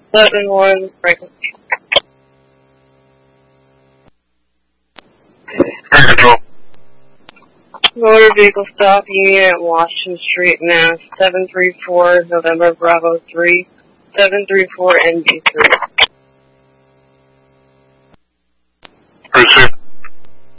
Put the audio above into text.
71 Franklin. Control. Motor vehicle stop unit at Washington Street, Mass. 734 November Bravo 3, 734 NB3.